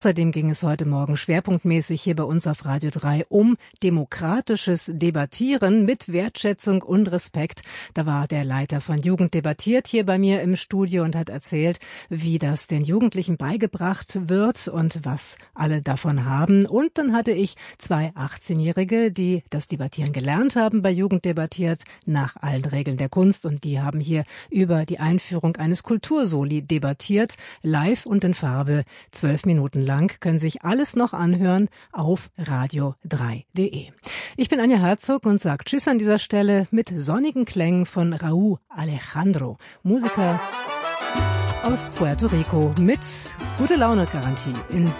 Außerdem ging es heute Morgen schwerpunktmäßig hier bei uns auf Radio 3 um demokratisches Debattieren mit Wertschätzung und Respekt. Da war der Leiter von Jugend debattiert hier bei mir im Studio und hat erzählt, wie das den Jugendlichen beigebracht wird und was alle davon haben. Und dann hatte ich 2 18-Jährige, die das Debattieren gelernt haben bei Jugend debattiert nach allen Regeln der Kunst. Und die haben hier über die Einführung eines Kultursoli debattiert, live und in Farbe, 12 Minuten lang. Können sich alles noch anhören auf radio3.de. Ich bin Anja Herzog und sage Tschüss an dieser Stelle mit sonnigen Klängen von Raúl Alejandro, Musiker aus Puerto Rico mit gute Laune Garantie in